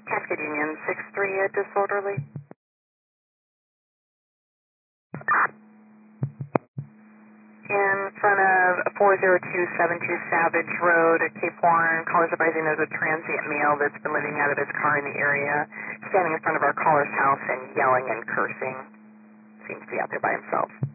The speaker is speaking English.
Cascade Union 6-3, disorderly. In front of 40272 Savage Road at Cape Horn, caller's advising there's a transient male that's been living out of his car in the area, standing in front of our caller's house and yelling and cursing. Seems to be out there by himself.